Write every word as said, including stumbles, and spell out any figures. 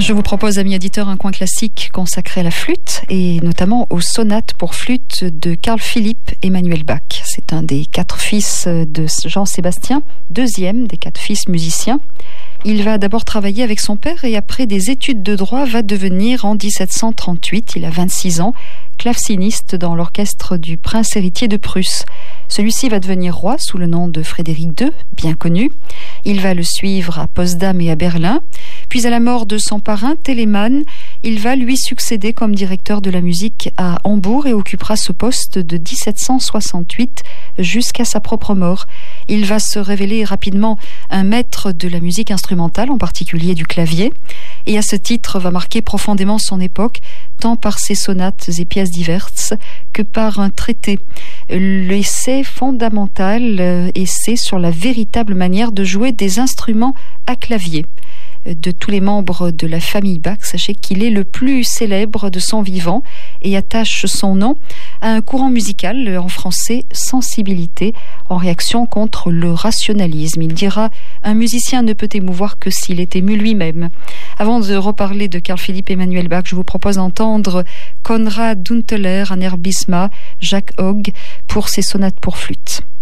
Je vous propose, amis auditeurs, un coin classique consacré à la flûte et notamment aux sonates pour flûte de Carl Philipp Emanuel Bach. C'est un des quatre fils de Jean-Sébastien, deuxième des quatre fils musiciens. Il va d'abord travailler avec son père et après des études de droit va devenir en dix-sept cent trente-huit, il a vingt-six ans, claveciniste dans l'orchestre du prince héritier de Prusse. Celui-ci va devenir roi sous le nom de Frédéric deux, bien connu. Il va le suivre à Potsdam et à Berlin. Puis à la mort de son parrain, Telemann, il va lui succéder comme directeur de la musique à Hambourg et occupera ce poste de dix-sept cent soixante-huit jusqu'à sa propre mort. Il va se révéler rapidement un maître de la musique instrumentale, en particulier du clavier, et à ce titre va marquer profondément son époque, tant par ses sonates et pièces diverses que par un traité. L'essai fondamental, euh, essai sur la véritable manière de jouer des instruments à clavier. De tous les membres de la famille Bach, sachez qu'il est le plus célèbre de son vivant et attache son nom à un courant musical, en français sensibilité, en réaction contre le rationalisme. Il dira « Un musicien ne peut émouvoir que s'il est ému lui-même ». Avant de reparler de Carl Philipp Emanuel Bach, je vous propose d'entendre Konrad Dunteler, un air Bisma, Jacques Hogg pour ses sonates pour flûte.